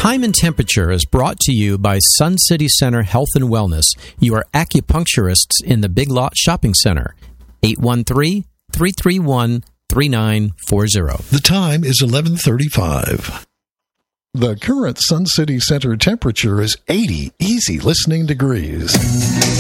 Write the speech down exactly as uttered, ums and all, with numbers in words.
Time and Temperature is brought to you by Sun City Center Health and Wellness, your acupuncturists in the Big Lot Shopping Center. eight one three, three three one, three nine four zero. The time is eleven thirty-five. The current Sun City Center temperature is eighty easy listening degrees.